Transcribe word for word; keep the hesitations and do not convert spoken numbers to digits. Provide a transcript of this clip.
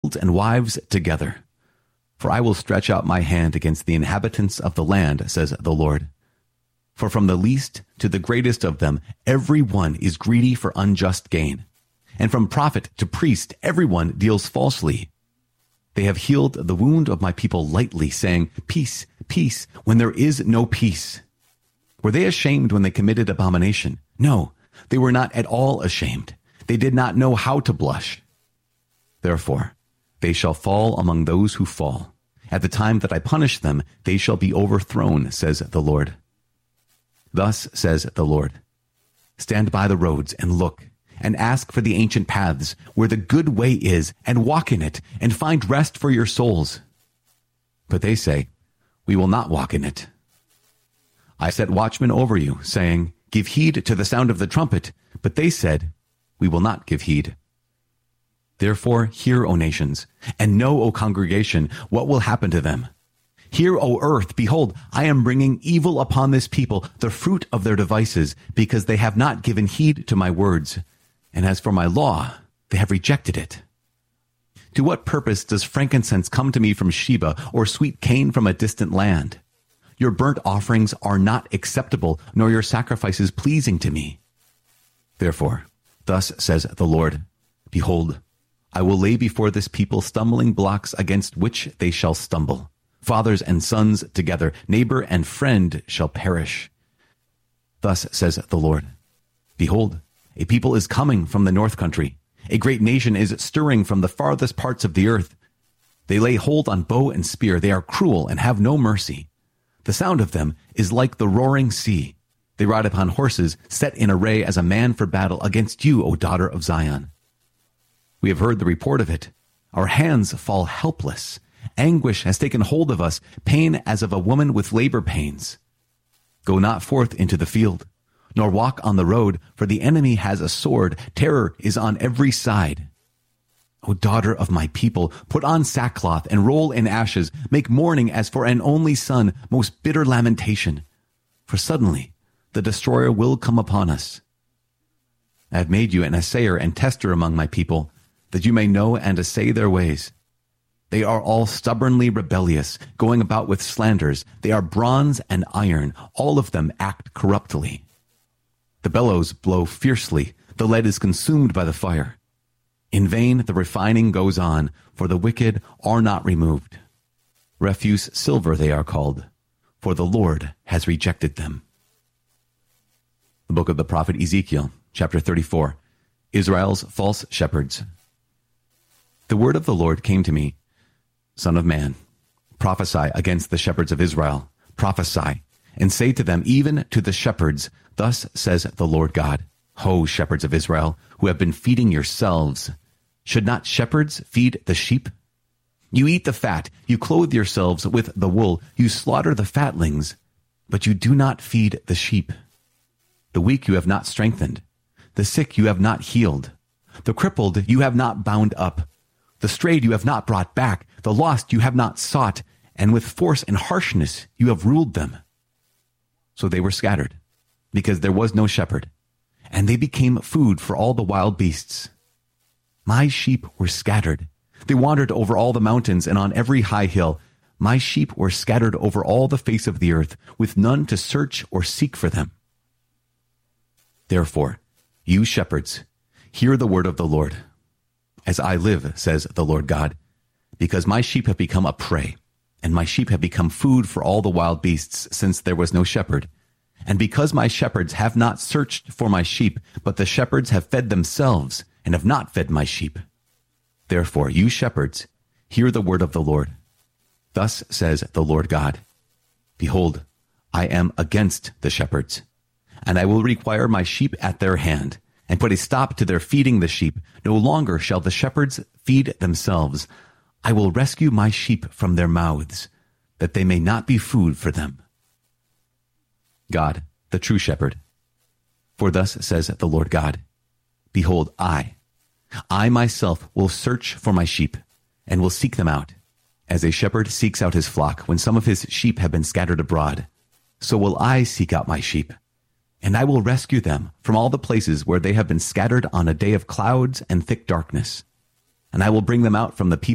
and wives together. For I will stretch out my hand against the inhabitants of the land, says the Lord. For from the least to the greatest of them, every one is greedy for unjust gain. And from prophet to priest, everyone deals falsely. They have healed the wound of my people lightly, saying, peace, peace, when there is no peace. Were they ashamed when they committed abomination? No, they were not at all ashamed. They did not know how to blush. Therefore, they shall fall among those who fall. At the time that I punish them, they shall be overthrown, says the Lord. Thus says the Lord, stand by the roads and look, and ask for the ancient paths, where the good way is, and walk in it, and find rest for your souls. But they say, we will not walk in it. I set watchmen over you, saying, give heed to the sound of the trumpet. But they said, we will not give heed. Therefore, hear, O nations, and know, O congregation, what will happen to them. Hear, O earth, behold, I am bringing evil upon this people, the fruit of their devices, because they have not given heed to my words. And as for my law, they have rejected it. To what purpose does frankincense come to me from Sheba, or sweet cane from a distant land? Your burnt offerings are not acceptable, nor your sacrifices pleasing to me. Therefore, thus says the Lord, behold, I will lay before this people stumbling blocks against which they shall stumble. Fathers and sons together, neighbor and friend shall perish. Thus says the Lord, behold, a people is coming from the north country. A great nation is stirring from the farthest parts of the earth. They lay hold on bow and spear. They are cruel and have no mercy. The sound of them is like the roaring sea. They ride upon horses, set in array as a man for battle against you, O daughter of Zion. We have heard the report of it. Our hands fall helpless. Anguish has taken hold of us, pain as of a woman with labor pains. Go not forth into the field, nor walk on the road, for the enemy has a sword. Terror is on every side. O daughter of my people, put on sackcloth and roll in ashes. Make mourning as for an only son, most bitter lamentation. For suddenly the destroyer will come upon us. I have made you an assayer and tester among my people, that you may know and assay their ways. They are all stubbornly rebellious, going about with slanders. They are bronze and iron. All of them act corruptly. The bellows blow fiercely. The lead is consumed by the fire. In vain the refining goes on, for the wicked are not removed. Refuse silver they are called, for the Lord has rejected them. The book of the prophet Ezekiel, chapter thirty-four, Israel's false shepherds. The word of the Lord came to me, Son of man, prophesy against the shepherds of Israel, prophesy, and say to them, even to the shepherds, thus says the Lord God, Ho, shepherds of Israel, who have been feeding yourselves. Should not shepherds feed the sheep? You eat the fat, you clothe yourselves with the wool, you slaughter the fatlings, but you do not feed the sheep. The weak you have not strengthened, the sick you have not healed, the crippled you have not bound up, the strayed you have not brought back, the lost you have not sought, and with force and harshness you have ruled them. So they were scattered, because there was no shepherd, and they became food for all the wild beasts. My sheep were scattered. They wandered over all the mountains and on every high hill. My sheep were scattered over all the face of the earth, with none to search or seek for them. Therefore, you shepherds, hear the word of the Lord. As I live, says the Lord God, because my sheep have become a prey, and my sheep have become food for all the wild beasts, since there was no shepherd. And because my shepherds have not searched for my sheep, but the shepherds have fed themselves, and have not fed my sheep. Therefore, you shepherds, hear the word of the Lord. Thus says the Lord God, behold, I am against the shepherds, and I will require my sheep at their hand, and put a stop to their feeding the sheep. No longer shall the shepherds feed themselves. I will rescue my sheep from their mouths, that they may not be food for them. God, the true shepherd. For thus says the Lord God, behold, I, I myself will search for my sheep, and will seek them out. As a shepherd seeks out his flock when some of his sheep have been scattered abroad, so will I seek out my sheep. And I will rescue them from all the places where they have been scattered on a day of clouds and thick darkness. And I will bring them out from the people